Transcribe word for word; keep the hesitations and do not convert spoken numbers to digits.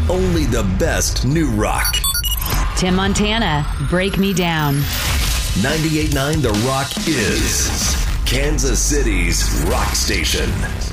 only the best new rock. Tim Montana, Break Me Down. ninety-eight point nine The Rock is Kansas City's rock station.